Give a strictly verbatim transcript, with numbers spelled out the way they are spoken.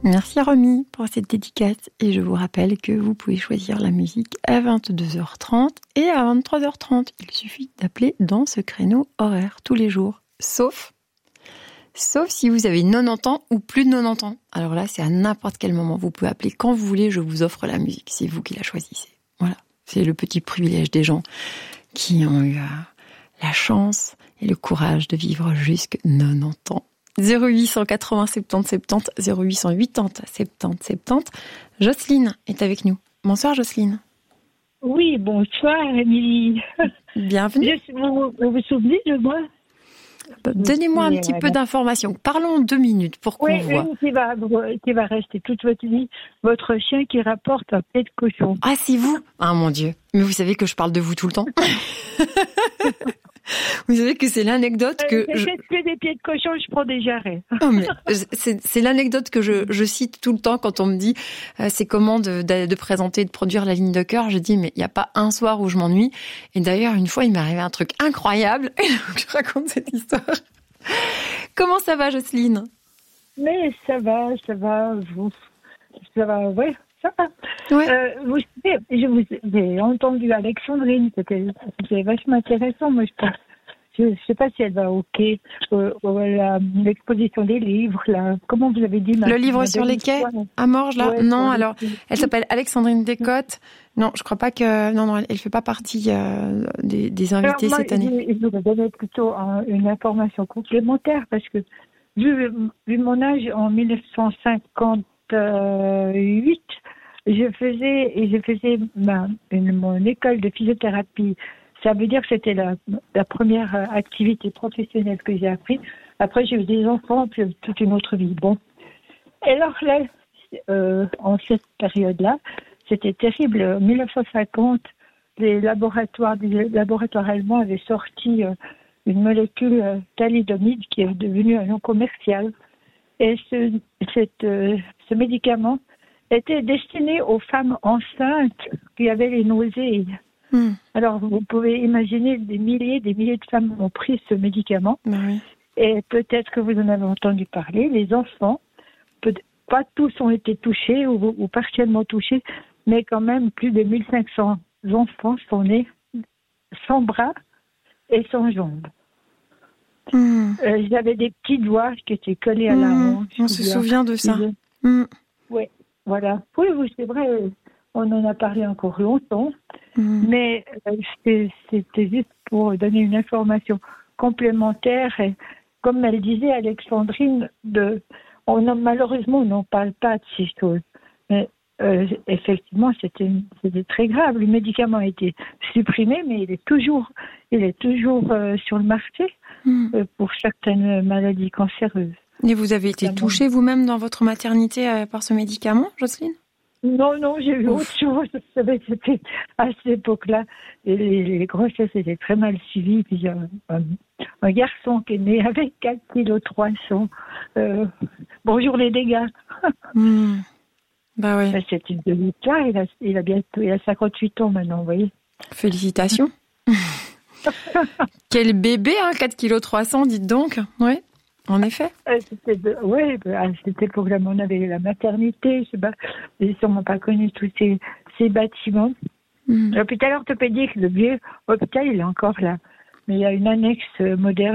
Merci Romy pour cette dédicace. Et je vous rappelle que vous pouvez choisir la musique à vingt-deux heures trente et à vingt-trois heures trente. Il suffit d'appeler dans ce créneau horaire tous les jours. Sauf, sauf si vous avez quatre-vingt-dix ans ou plus de quatre-vingt-dix ans. Alors là, c'est à n'importe quel moment. Vous pouvez appeler quand vous voulez, je vous offre la musique. C'est vous qui la choisissez. Voilà. C'est le petit privilège des gens qui ont eu euh, la chance et le courage de vivre jusqu'à quatre-vingt-dix ans. zéro huit cent quatre-vingts soixante-dix soixante-dix, zéro huit cent quatre-vingts soixante-dix soixante-dix. Jocelyne est avec nous. Bonsoir Jocelyne. Oui, bonsoir Émilie. Bienvenue. Je, vous, vous vous souvenez de moi? Donnez-moi un petit peu d'informations. Parlons deux minutes pour qu'on oui, voit. Oui, qui va, qui va rester toute votre vie. Votre chien qui rapporte un pied de cochon. Ah, c'est vous? Ah mon Dieu. Mais vous savez que je parle de vous tout le temps. Vous savez que c'est l'anecdote que... Euh, je... que des pieds de cochon, je prends des jarrets. Non, mais c'est, c'est l'anecdote que je, je cite tout le temps quand on me dit euh, c'est comment de, de, de présenter, de produire la ligne de cœur. Je dis mais il n'y a pas un soir où je m'ennuie. Et d'ailleurs, une fois, il m'est arrivé un truc incroyable. Et donc, je raconte cette histoire. Comment ça va, Jocelyne? Mais ça va, ça va. Vous, ça va, ouais. Ça va. Ouais. Euh, vous savez, je vous j'ai entendu Alexandrine, c'était, c'était vachement intéressant. Moi, je pense, je ne sais pas si elle va OK. Euh, la, l'exposition des livres, là. Comment vous avez dit? Le livre sur les quais à Morges, là. Ouais, non, alors, elle s'appelle Alexandrine Descottes. Non, je crois pas que, non, non, elle, elle fait pas partie euh, des, des invités alors, moi, cette année. Je, je voudrais donner plutôt un, une information complémentaire parce que vu, vu mon âge en dix-neuf cent cinquante-huit, je faisais et je faisais ma, une, mon école de physiothérapie. Ça veut dire que c'était la, la première activité professionnelle que j'ai appris. Après, j'ai eu des enfants, puis toute une autre vie. Bon. Et alors là, euh, en cette période-là, c'était terrible. En dix-neuf cent cinquante, les laboratoires, les laboratoires allemands avaient sorti euh, une molécule euh, thalidomide qui est devenue un nom commercial. Et ce, cette, euh, ce médicament était destiné aux femmes enceintes qui avaient les nausées. Mmh. Alors, vous pouvez imaginer des milliers des milliers de femmes ont pris ce médicament. Bah oui. Et peut-être que vous en avez entendu parler. Les enfants, peut, pas tous ont été touchés ou, ou partiellement touchés, mais quand même plus de mille cinq cents enfants sont nés sans bras et sans jambes. Mmh. Euh, j'avais des petits doigts qui étaient collés à la mmh. hanche. On se souvient de ça. Mmh. Oui, voilà. Oui, oui, c'est vrai. On en a parlé encore longtemps. Mmh. Mais euh, c'était, c'était juste pour donner une information complémentaire. Et comme elle disait, Alexandrine, de, on a, malheureusement, on n'en parle pas de ces choses. Mais euh, effectivement, c'était, c'était très grave. Le médicament a été supprimé, mais il est toujours, il est toujours euh, sur le marché mmh. euh, pour certaines maladies cancéreuses. Et vous avez été touchée vous-même dans votre maternité euh, par ce médicament, Jocelyne? Non, non, j'ai eu Ouf. autre chose. Vous savez, c'était à cette époque-là, les, les grossesses étaient très mal suivies. Puis il y a un, un garçon qui est né avec quatre virgule trois kilos. Euh, bonjour les dégâts. Mmh. Bah oui. C'est une belle histoire. Il a, il a bientôt, il a cinquante-huit ans maintenant, vous voyez. Félicitations. Quel bébé, hein, quatre virgule trois kilos, dites donc. Oui. En effet. C'était de, oui, à cette époque-là, on avait la maternité, je sais pas, j'ai sûrement pas connu tous ces, ces bâtiments. Mm. L'hôpital orthopédique, le vieux hôpital, il est encore là. Mais il y a une annexe moderne.